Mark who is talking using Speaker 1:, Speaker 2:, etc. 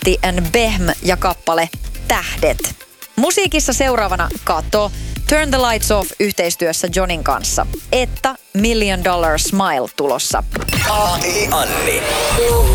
Speaker 1: Matti and Behm ja kappale Tähdet. Musiikissa seuraavana Kato, Turn the Lights Off yhteistyössä Johnin kanssa. Että $1 Million Smile tulossa.
Speaker 2: Anni.